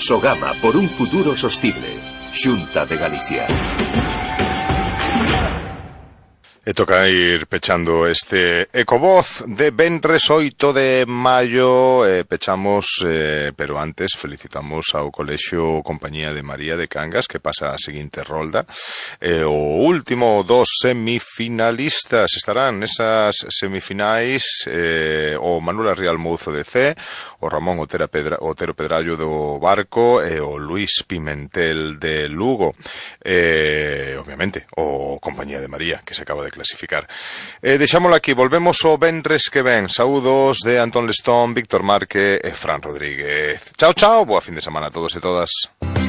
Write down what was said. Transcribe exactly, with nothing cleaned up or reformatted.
Sogama por un futuro sostible. Xunta de Galicia. E toca ir pechando este Ecovoz de venres oito de maio. eh, Pechamos, eh, pero antes felicitamos ao Colexio Compañía de María de Cangas, que pasa a seguinte rolda. eh, O último dos semifinalistas estarán nesas semifinais, eh, o Manuel Rial Mouzo de C, o Ramón Otero, Pedra, Otero Pedrallo do Barco e o Luís Pimentel de Lugo. eh, Obviamente o Compañía de María, que se acaba de clasificar. Eh, deixámoslo aquí, volvemos o venres que ven. Saúdos de Antón Lestón, Víctor Marque e Fran Rodríguez. Chao, chao, boa fin de semana a todos e todas.